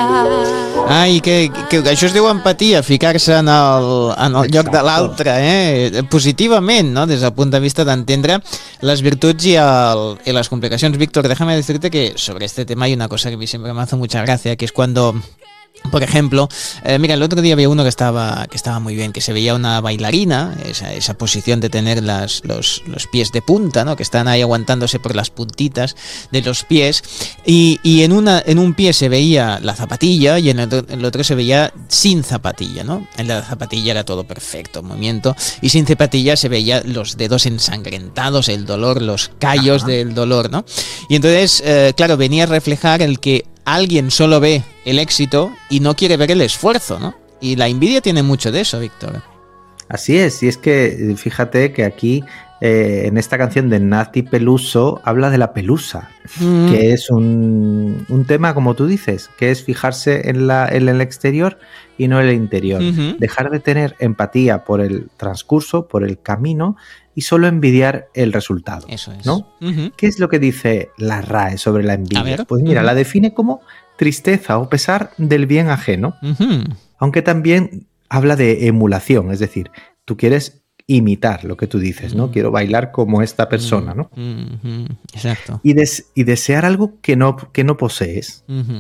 Ai, que això es diu empatia, ficar-se en el lloc de l'altre, positivament, no? Des del punt de vista d'entendre les virtuts y las complicaciones. Víctor, déjame decirte que sobre este tema hay una cosa que a mí siempre me hace mucha gracia, que es cuando... Por ejemplo, mira, el otro día había uno que estaba muy bien, que se veía una bailarina, esa posición de tener los pies de punta, ¿no? Que están ahí aguantándose por las puntitas de los pies, y en un pie se veía la zapatilla y en el otro se veía sin zapatilla, ¿no? En la zapatilla era todo perfecto, movimiento, y sin zapatilla se veía los dedos ensangrentados, el dolor, los callos del dolor, ¿no? Y entonces, claro, venía a reflejar el que alguien solo ve el éxito y no quiere ver el esfuerzo, ¿no? Y la envidia tiene mucho de eso, Víctor. Así es, y es que fíjate que aquí en esta canción de Nati Peluso habla de la pelusa, que es un tema, como tú dices, que es fijarse en el exterior y no en el interior. Dejar de tener empatía por el transcurso, por el camino, y solo envidiar el resultado. Eso es. ¿No? ¿Qué es lo que dice la RAE sobre la envidia? A ver. Pues mira, la define como tristeza o pesar del bien ajeno, aunque también habla de emulación, es decir, tú quieres imitar lo que tú dices, ¿no? Quiero bailar como esta persona, ¿no? Exacto. Y desear algo que no posees.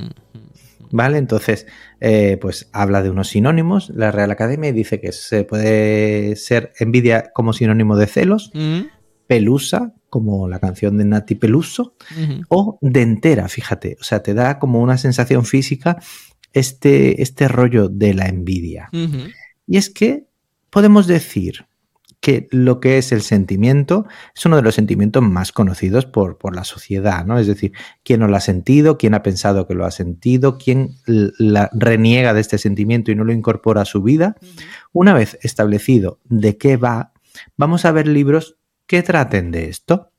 ¿Vale? Entonces, pues habla de unos sinónimos. La Real Academia dice que se puede ser envidia como sinónimo de celos, pelusa, como la canción de Nati Peluso, o dentera, fíjate. O sea, te da como una sensación física este rollo de la envidia. Y es que podemos decir que lo que es el sentimiento es uno de los sentimientos más conocidos por la sociedad, ¿no? Es decir, quién no lo ha sentido, quién ha pensado que lo ha sentido, quién reniega de este sentimiento y no lo incorpora a su vida. Una vez establecido de qué va, vamos a ver libros que traten de esto.